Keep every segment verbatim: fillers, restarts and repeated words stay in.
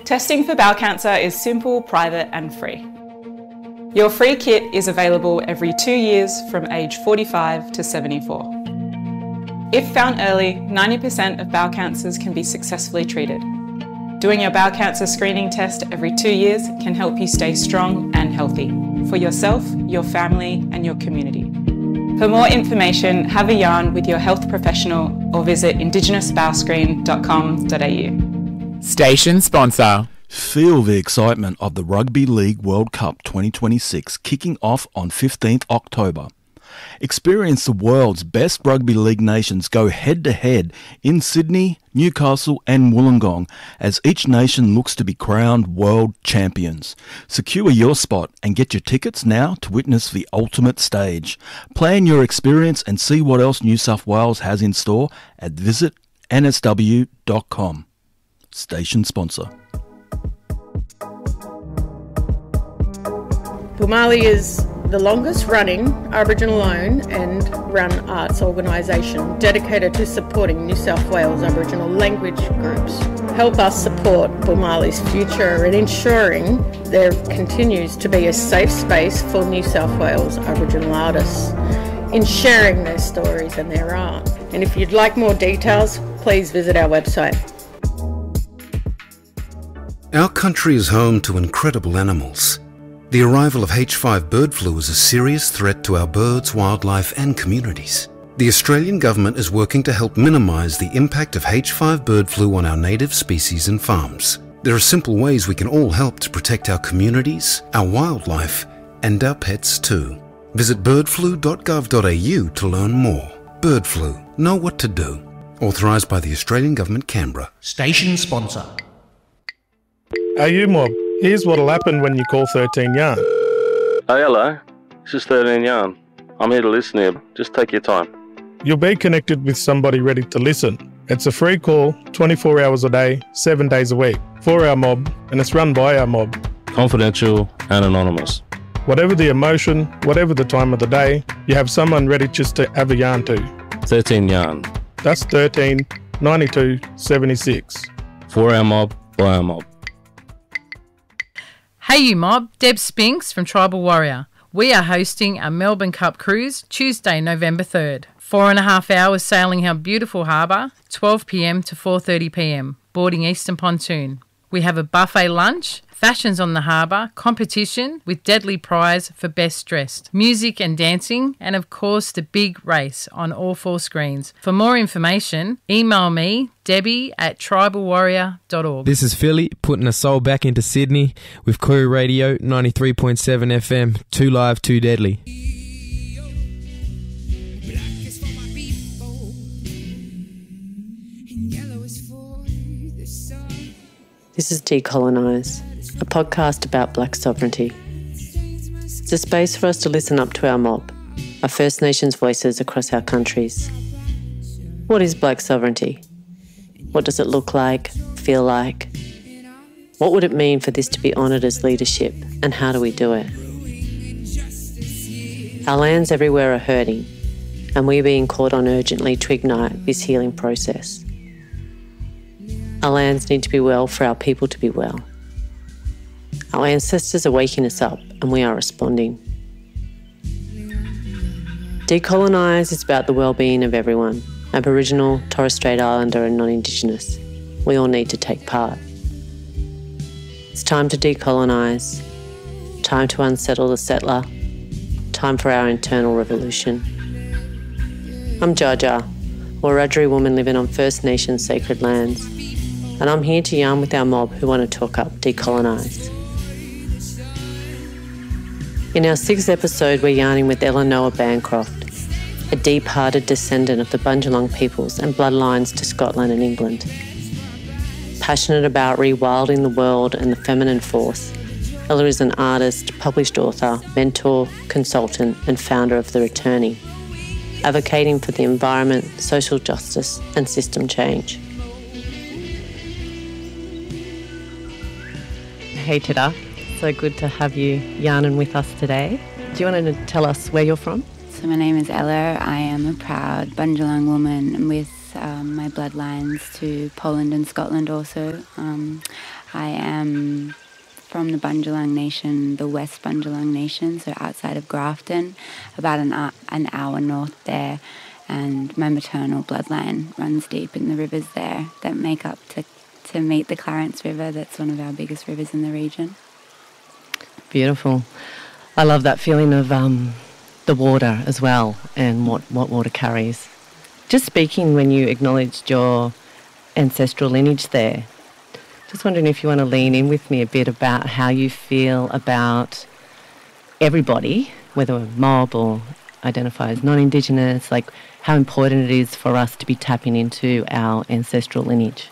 Testing for bowel cancer is simple, private and free. Your free kit is available every two years from age forty-five to seventy-four. If found early, ninety percent of bowel cancers can be successfully treated. Doing your bowel cancer screening test every two years can help you stay strong and healthy for yourself, your family and your community. For more information, have a yarn with your health professional or visit indigenous bowel screen dot com dot a u. Station sponsor. Feel the excitement of the Rugby League World Cup twenty twenty-six kicking off on fifteenth October. Experience the world's best rugby league nations go head-to-head in Sydney, Newcastle and Wollongong as each nation looks to be crowned world champions. Secure your spot and get your tickets now to witness the ultimate stage. Plan your experience and see what else New South Wales has in store at visit n s w dot com. Station sponsor. Boomali is the longest running Aboriginal owned and run arts organisation dedicated to supporting New South Wales Aboriginal language groups. Help us support Boomali's future and ensuring there continues to be a safe space for New South Wales Aboriginal artists in sharing their stories and their art. And if you'd like more details, please visit our website. Our country is home to incredible animals. The arrival of H five bird flu is a serious threat to our birds, wildlife and communities. The Australian government is working to help minimise the impact of H five bird flu on our native species and farms. There are simple ways we can all help to protect our communities, our wildlife and our pets too. Visit bird flu dot gov dot a u to learn more. Bird flu. Know what to do. Authorised by the Australian Government, Canberra. Station sponsor. Are you mob? Here's what'll happen when you call thirteen yarn. Oh, hello. This is thirteen yarn. I'm here to listen here. Just take your time. You'll be connected with somebody ready to listen. It's a free call, twenty-four hours a day, seven days a week, for our mob, and it's run by our mob. Confidential and anonymous. Whatever the emotion, whatever the time of the day, you have someone ready just to have a yarn to. thirteen yarn. That's thirteen ninety-two seventy-six. For our mob, by our mob. Hey you mob, Deb Spinks from Tribal Warrior. We are hosting a Melbourne Cup cruise Tuesday, November third. Four and a half hours sailing our beautiful harbour, twelve p m to four thirty p m, boarding Eastern Pontoon. We have a buffet lunch, fashions on the harbour, competition with deadly prize for best dressed, music and dancing, and of course the big race on all four screens. For more information, email me, Debbie at tribal warrior dot org. This is Philly, putting a soul back into Sydney with Koori Radio ninety-three point seven F M, Too Live, Too Deadly. This is Decolonise, a podcast about black sovereignty. It's a space for us to listen up to our mob, our First Nations voices across our countries. What is black sovereignty? What does it look like, feel like? What would it mean for this to be honoured as leadership, and how do we do it? Our lands everywhere are hurting, and we're being called on urgently to ignite this healing process. Our lands need to be well for our people to be well. Our ancestors are waking us up and we are responding. Decolonise is about the well-being of everyone, Aboriginal, Torres Strait Islander and non-Indigenous. We all need to take part. It's time to decolonise, time to unsettle the settler, time for our internal revolution. I'm Jaja, a Wiradjuri woman living on First Nations sacred lands, and I'm here to yarn with our mob who want to talk up decolonise. In our sixth episode, we're yarning with Eleanor Bancroft, a deep-hearted descendant of the Bundjalung peoples and bloodlines to Scotland and England. Passionate about rewilding the world and the feminine force, Ella is an artist, published author, mentor, consultant and founder of The Returning, advocating for the environment, social justice and system change. Hey Titta, so good to have you yarning with us today. Do you want to tell us where you're from? So my name is Ella. I am a proud Bundjalung woman with um, my bloodlines to Poland and Scotland also. Um, I am from the Bundjalung Nation, the West Bundjalung Nation, so outside of Grafton, about an, uh, an hour north there. And my maternal bloodline runs deep in the rivers there that make up to, to meet the Clarence River. That's one of our biggest rivers in the region. Beautiful. I love that feeling of um, the water as well and what, what water carries. Just speaking when you acknowledged your ancestral lineage there, just wondering if you want to lean in with me a bit about how you feel about everybody, whether we're mob or identify as non-Indigenous, like how important it is for us to be tapping into our ancestral lineage.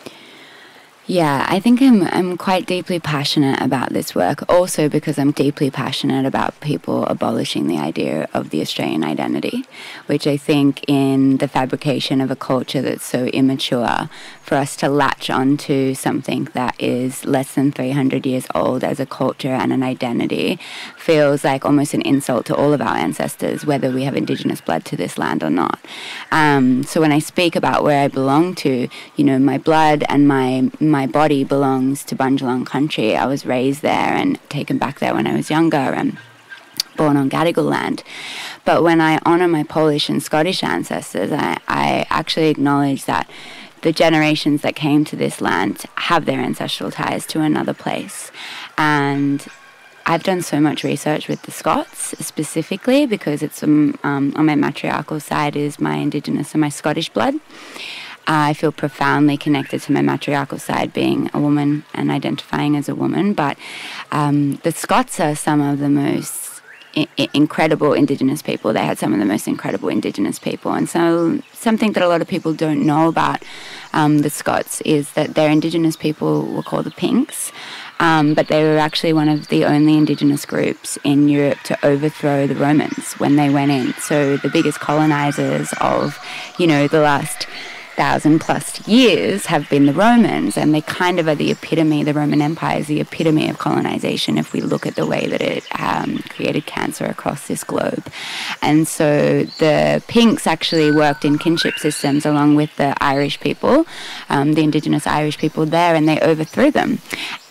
Yeah, I think I'm I'm quite deeply passionate about this work, also because I'm deeply passionate about people abolishing the idea of the Australian identity, which I think in the fabrication of a culture that's so immature, for us to latch onto something that is less than three hundred years old as a culture and an identity feels like almost an insult to all of our ancestors, whether we have Indigenous blood to this land or not. Um, so when I speak about where I belong to, you know, my blood and my my body belongs to Bundjalung country. I was raised there and taken back there when I was younger and born on Gadigal land. But when I honour my Polish and Scottish ancestors, I, I actually acknowledge that the generations that came to this land have their ancestral ties to another place. And I've done so much research with the Scots specifically because it's um, um, on my matriarchal side is my Indigenous and my Scottish blood. I feel profoundly connected to my matriarchal side, being a woman and identifying as a woman. But um, the Scots are some of the most I- incredible Indigenous people. They had some of the most incredible Indigenous people. And so something that a lot of people don't know about um, the Scots is that their Indigenous people were called the Pinks. Um, but they were actually one of the only Indigenous groups in Europe to overthrow the Romans when they went in. So the biggest colonizers of, you know, the last thousand plus years have been the Romans, and they kind of are the epitome, the Roman Empire is the epitome of colonization if we look at the way that it um, created cancer across this globe. And so the Pinks actually worked in kinship systems along with the Irish people, um, the Indigenous Irish people there, and they overthrew them.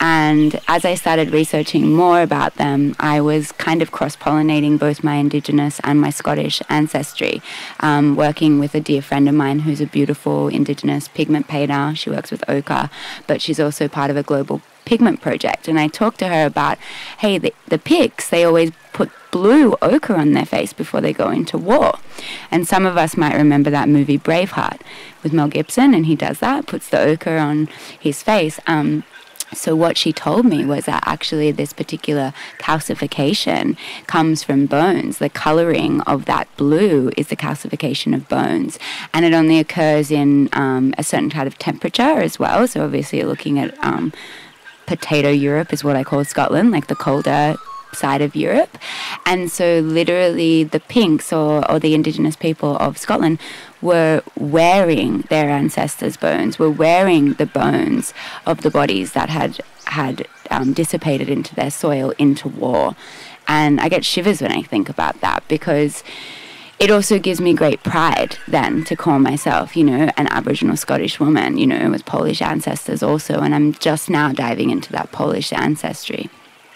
And as I started researching more about them, I was kind of cross-pollinating both my Indigenous and my Scottish ancestry, um, working with a dear friend of mine who's a beautiful Indigenous pigment painter. She works with ochre, but she's also part of a global pigment project. And I talked to her about, hey, the, the Picts, they always put blue ochre on their face before they go into war. And some of us might remember that movie Braveheart with Mel Gibson, and he does that, puts the ochre on his face. Um, So what she told me was that actually this particular calcification comes from bones. The colouring of that blue is the calcification of bones. And it only occurs in um, a certain kind of temperature as well. So obviously you're looking at um, potato Europe is what I call Scotland, like the colder side of Europe. And so literally the Pinks or, or the Indigenous people of Scotland were wearing their ancestors' bones, were wearing the bones of the bodies that had had um, dissipated into their soil into war. And I get shivers when I think about that, because it also gives me great pride then to call myself, you know, an Aboriginal Scottish woman, you know, with Polish ancestors also. And I'm just now diving into that Polish ancestry.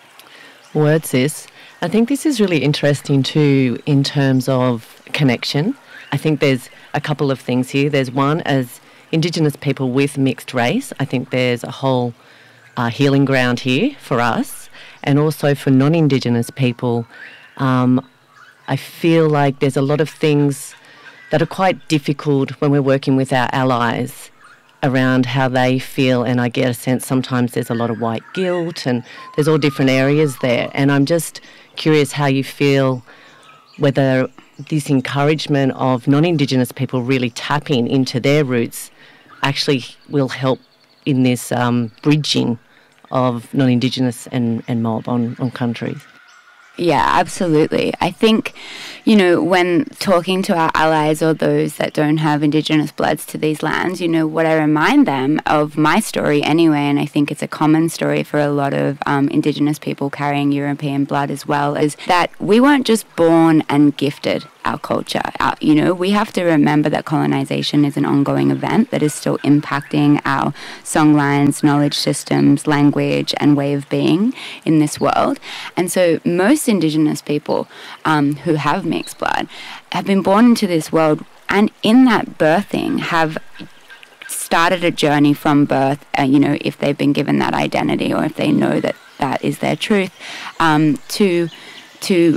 Words, sis. I think this is really interesting too in terms of connection. I think there's a couple of things here. There's one, as Indigenous people with mixed race, I think there's a whole uh, healing ground here for us, and also for non-Indigenous people. Um, I feel like there's a lot of things that are quite difficult when we're working with our allies around how they feel, and I get a sense sometimes there's a lot of white guilt and there's all different areas there. And I'm just curious how you feel, whether this encouragement of non-Indigenous people really tapping into their roots actually will help in this um, bridging of non-Indigenous and, and mob on, on countries. Yeah, absolutely. I think, you know, when talking to our allies or those that don't have Indigenous bloods to these lands, you know, what I remind them of my story anyway, and I think it's a common story for a lot of um, Indigenous people carrying European blood as well, is that we weren't just born and gifted our culture. Our, you know, we have to remember that colonization is an ongoing event that is still impacting our songlines, knowledge systems, language, and way of being in this world. And so most Indigenous people um, who have mixed blood have been born into this world, and in that birthing have started a journey from birth, uh, you know, if they've been given that identity or if they know that that is their truth, um, to to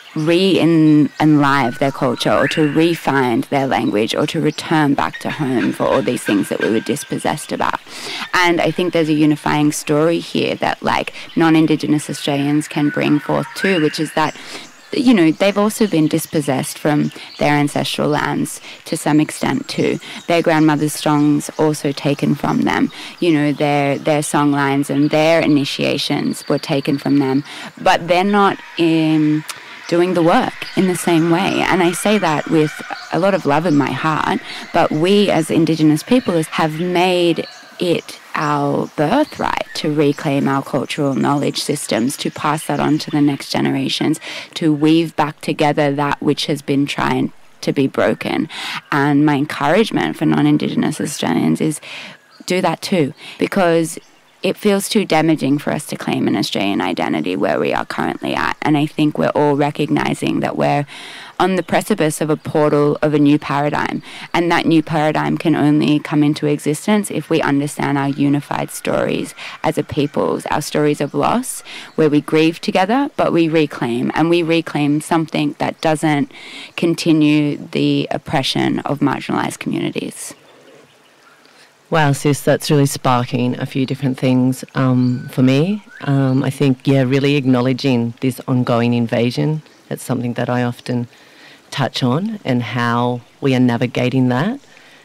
re-enlive their culture, or to re-find their language, or to return back to home for all these things that we were dispossessed about. And I think there's a unifying story here that, like, non-Indigenous Australians can bring forth too, which is that, you know, they've also been dispossessed from their ancestral lands to some extent too. Their grandmother's songs also taken from them. You know, their their songlines and their initiations were taken from them. But they're not in doing the work in the same way. And I say that with a lot of love in my heart, but we as Indigenous people have made it our birthright to reclaim our cultural knowledge systems, to pass that on to the next generations, to weave back together that which has been trying to be broken. And my encouragement for non-Indigenous Australians is do that too, because it feels too damaging for us to claim an Australian identity where we are currently at. And I think we're all recognising that we're on the precipice of a portal of a new paradigm. And that new paradigm can only come into existence if we understand our unified stories as a peoples, our stories of loss, where we grieve together, but we reclaim. And we reclaim something that doesn't continue the oppression of marginalised communities. Wow, sis, that's really sparking a few different things um, for me. Um, I think, yeah, really acknowledging this ongoing invasion. That's something that I often touch on, and how we are navigating that.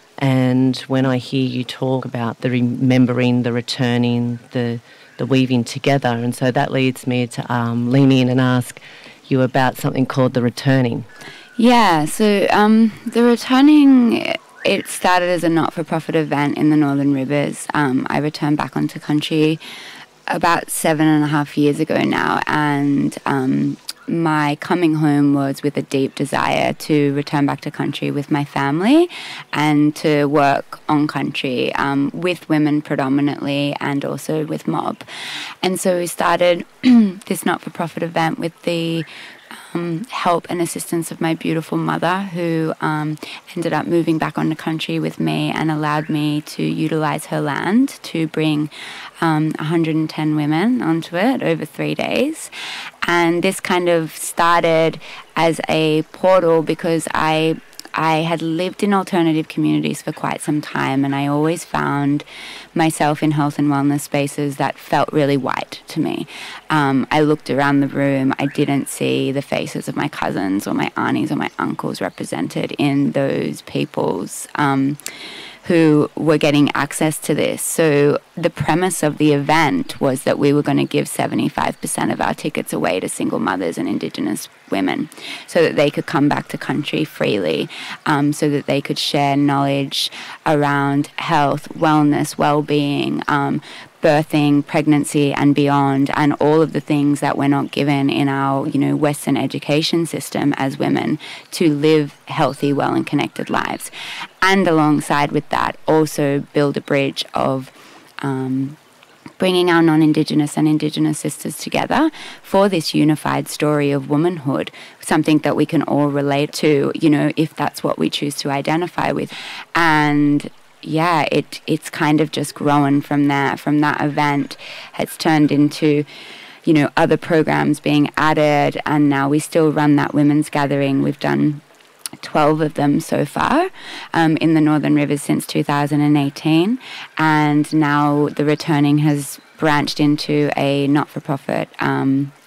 And when I hear you talk about the remembering, the returning, the the weaving together, and so that leads me to um, lean in and ask you about something called the returning. Yeah, so um, the returning, it started as a not-for-profit event in the Northern Rivers. Um, I returned back onto country about seven and a half years ago now, and um, my coming home was with a deep desire to return back to country with my family and to work on country um, with women predominantly, and also with mob. And so we started this not-for-profit event with the Um, help and assistance of my beautiful mother, who um, ended up moving back onto country with me and allowed me to utilise her land to bring um, one hundred ten women onto it over three days. And this kind of started as a portal because I I had lived in alternative communities for quite some time, and I always found myself in health and wellness spaces that felt really white to me. Um, I looked around the room, I didn't see the faces of my cousins or my aunties or my uncles represented in those people's um, who were getting access to this. So the premise of the event was that we were going to give seventy-five percent of our tickets away to single mothers and Indigenous women so that they could come back to country freely, um, so that they could share knowledge around health, wellness, well-being, um, birthing, pregnancy and beyond, and all of the things that we're not given in our, you know, Western education system as women to live healthy, well and connected lives. And alongside with that, also build a bridge of um, bringing our non-Indigenous and Indigenous sisters together for this unified story of womanhood, something that we can all relate to, you know, if that's what we choose to identify with. And yeah, it it's kind of just grown from there. From that event, it's turned into, you know, other programs being added, and now we still run that women's gathering. We've done twelve of them so far um, in the Northern Rivers since two thousand eighteen, and now the returning has branched into a not-for-profit um,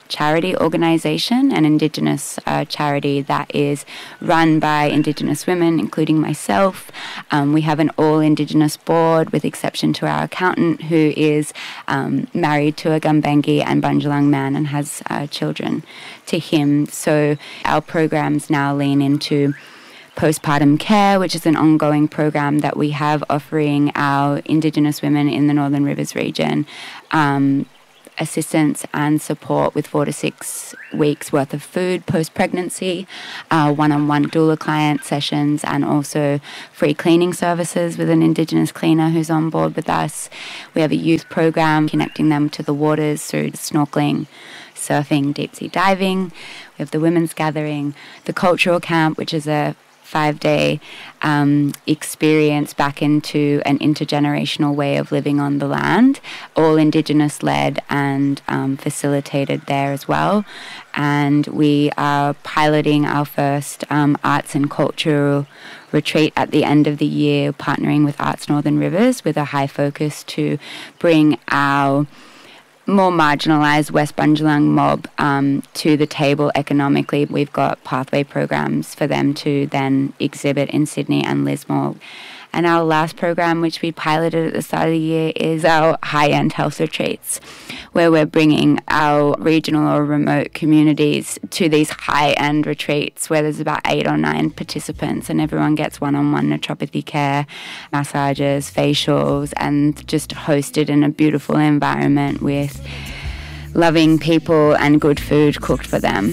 charity organisation, an Indigenous uh, charity that is run by Indigenous women, including myself. Um, we have an all-Indigenous board, with exception to our accountant, who is um, married to a Gumbaynggirr and Bundjalung man and has uh, children to him. So our programs now lean into postpartum care, which is an ongoing program that we have offering our Indigenous women in the Northern Rivers region um, assistance and support with four to six weeks worth of food post-pregnancy, uh, one-on-one doula client sessions, and also free cleaning services with an Indigenous cleaner who's on board with us. We have a youth program connecting them to the waters through snorkeling, surfing, deep-sea diving. We have the women's gathering, the cultural camp, which is a five-day um, experience back into an intergenerational way of living on the land, all Indigenous-led and um, facilitated there as well. And we are piloting our first um, arts and cultural retreat at the end of the year, partnering with Arts Northern Rivers with a high focus to bring our more marginalised West Bundjalung mob um, to the table economically. We've got pathway programs for them to then exhibit in Sydney and Lismore. And our last program, which we piloted at the start of the year, is our high-end health retreats, where we're bringing our regional or remote communities to these high-end retreats where there's about eight or nine participants and everyone gets one-on-one naturopathy care, massages, facials, and just hosted in a beautiful environment with loving people and good food cooked for them.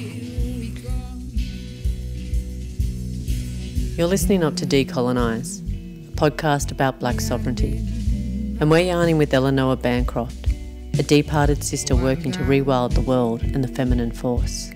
You're listening up to Decolonise, a podcast about black sovereignty. And we're yarning with Eleanor Bancroft, a deep-hearted sister working to rewild the world and the feminine force.